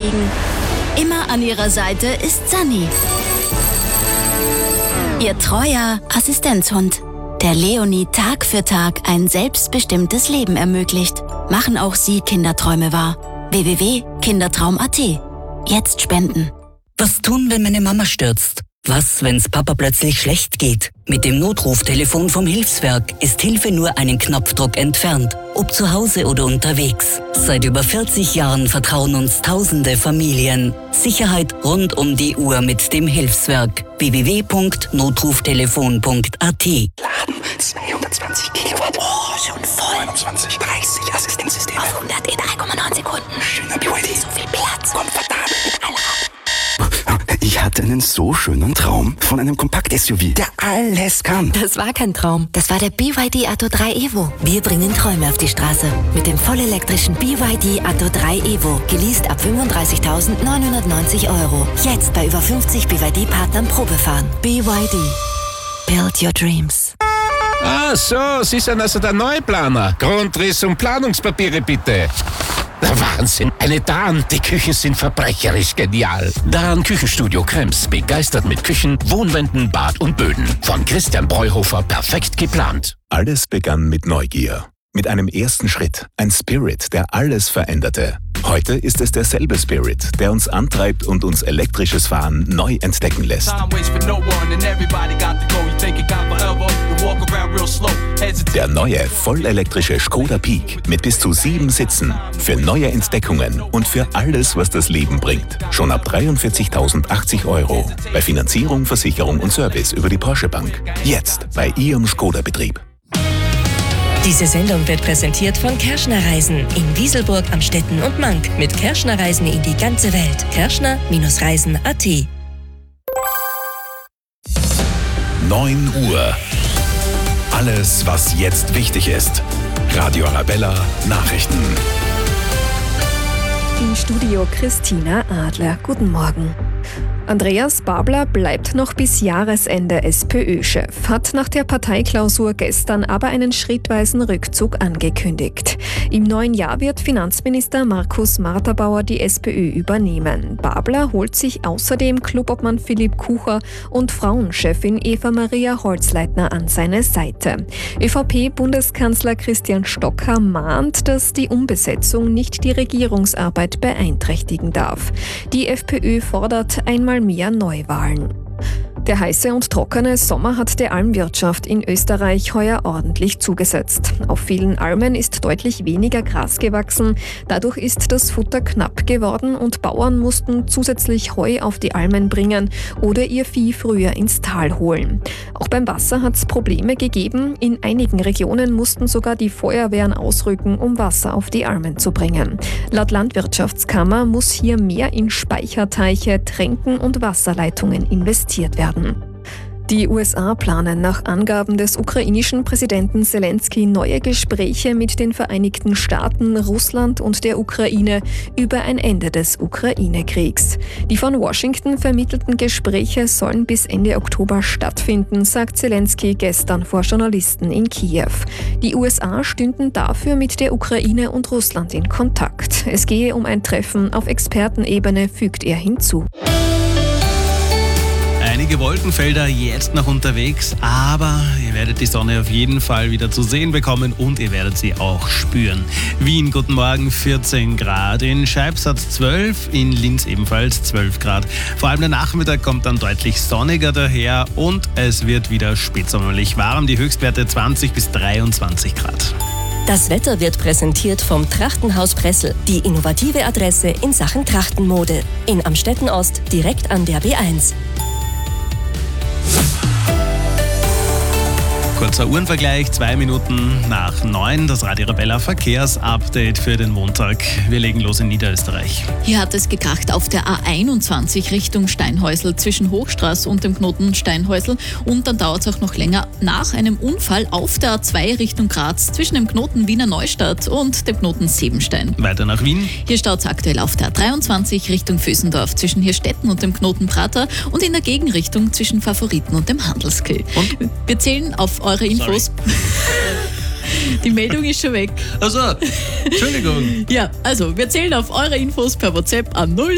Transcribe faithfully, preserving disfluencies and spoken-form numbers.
beschäftigen. Immer an ihrer Seite ist Sunny, ihr treuer Assistenzhund, der Leonie Tag für Tag ein selbstbestimmtes Leben ermöglicht. Machen auch Sie Kinderträume wahr. w w w punkt kindertraum punkt a t. Jetzt spenden. Was tun, wenn meine Mama stürzt? Was, wenn's Papa plötzlich schlecht geht? Mit dem Notruftelefon vom Hilfswerk ist Hilfe nur einen Knopfdruck entfernt. Ob zu Hause oder unterwegs. Seit über vierzig Jahren vertrauen uns tausende Familien. Sicherheit rund um die Uhr mit dem Hilfswerk. w w w punkt notruftelefon punkt a t. Laden zweihundertzwanzig Kilowatt. Oh, schon voll. neunundzwanzig, dreißig Assistenzsysteme. Auf hundert in drei Komma neun Sekunden. Schöner B Y D. So viel Platz. Komfortabel. Mit aller. Ich hatte einen so schönen Traum von einem Kompakt-S U V, der alles kann. Das war kein Traum. Das war der B Y D Atto drei Evo. Wir bringen Träume auf die Straße. Mit dem vollelektrischen B Y D Atto drei Evo. Geleast ab fünfunddreißigtausendneunhundertneunzig Euro. Jetzt bei über fünfzig B Y D-Partnern Probefahren. B Y D. Build your dreams. Ah, so, Sie sind also der Neuplaner. Grundriss und Planungspapiere bitte. Der Wahnsinn. Eine Dahn, die Küchen sind verbrecherisch genial. Dahn Küchenstudio Krems, begeistert mit Küchen, Wohnwänden, Bad und Böden. Von Christian Breuhofer perfekt geplant. Alles begann mit Neugier. Mit einem ersten Schritt. Ein Spirit, der alles veränderte. Heute ist es derselbe Spirit, der uns antreibt und uns elektrisches Fahren neu entdecken lässt. Der neue, vollelektrische Skoda Peak mit bis zu sieben Sitzen. Für neue Entdeckungen und für alles, was das Leben bringt. Schon ab dreiundvierzigtausendachtzig Euro. Bei Finanzierung, Versicherung und Service über die Porsche Bank. Jetzt bei Ihrem Skoda-Betrieb. Diese Sendung wird präsentiert von Kerschner Reisen in Wieselburg, Amstetten und Mank. Mit Kerschner Reisen in die ganze Welt. Kerschner Reisen punkt a t. neun Uhr. Alles, was jetzt wichtig ist. Radio Arabella Nachrichten. Im Studio Christina Adler. Guten Morgen. Andreas Babler bleibt noch bis Jahresende SPÖ-Chef, hat nach der Parteiklausur gestern aber einen schrittweisen Rückzug angekündigt. Im neuen Jahr wird Finanzminister Markus Marterbauer die SPÖ übernehmen. Babler holt sich außerdem Clubobmann Philipp Kucher und Frauenchefin Eva-Maria Holzleitner an seine Seite. ÖVP-Bundeskanzler Christian Stocker mahnt, dass die Umbesetzung nicht die Regierungsarbeit beeinträchtigen darf. Die FPÖ fordert einmal mehr Neuwahlen. Der heiße und trockene Sommer hat der Almwirtschaft in Österreich heuer ordentlich zugesetzt. Auf vielen Almen ist deutlich weniger Gras gewachsen. Dadurch ist das Futter knapp geworden und Bauern mussten zusätzlich Heu auf die Almen bringen oder ihr Vieh früher ins Tal holen. Auch beim Wasser hat es Probleme gegeben. In einigen Regionen mussten sogar die Feuerwehren ausrücken, um Wasser auf die Almen zu bringen. Laut Landwirtschaftskammer muss hier mehr in Speicherteiche, Tränken und Wasserleitungen investiert werden. Die U S A planen nach Angaben des ukrainischen Präsidenten Zelensky neue Gespräche mit den Vereinigten Staaten, Russland und der Ukraine über ein Ende des Ukraine-Kriegs. Die von Washington vermittelten Gespräche sollen bis Ende Oktober stattfinden, sagt Zelensky gestern vor Journalisten in Kiew. Die U S A stünden dafür mit der Ukraine und Russland in Kontakt. Es gehe um ein Treffen auf Expertenebene, fügt er hinzu. Einige Wolkenfelder jetzt noch unterwegs, aber ihr werdet die Sonne auf jeden Fall wieder zu sehen bekommen und ihr werdet sie auch spüren. Wien, guten Morgen, vierzehn Grad, in Scheibsatz zwölf, in Linz ebenfalls zwölf Grad. Vor allem der Nachmittag kommt dann deutlich sonniger daher und es wird wieder spätsommerlich warm, die Höchstwerte zwanzig bis dreiundzwanzig Grad. Das Wetter wird präsentiert vom Trachtenhaus Pressel, die innovative Adresse in Sachen Trachtenmode. In Amstetten Ost, direkt an der B eins. Kurzer Uhrenvergleich, zwei Minuten nach neun, das Radio Arabella Verkehrsupdate für den Montag. Wir legen los in Niederösterreich. Hier hat es gekracht auf der A einundzwanzig Richtung Steinhäusl zwischen Hochstraße und dem Knoten Steinhäusl und dann dauert es auch noch länger nach einem Unfall auf der A zwei Richtung Graz zwischen dem Knoten Wiener Neustadt und dem Knoten Sebenstein. Weiter nach Wien. Hier staut es aktuell auf der A dreiundzwanzig Richtung Vösendorf zwischen Hirstetten und dem Knoten Prater und in der Gegenrichtung zwischen Favoriten und dem Handelskill. Und? Wir zählen auf eure Infos. Die Meldung ist schon weg. Also, Entschuldigung. Ja, also wir zählen auf eure Infos per WhatsApp an null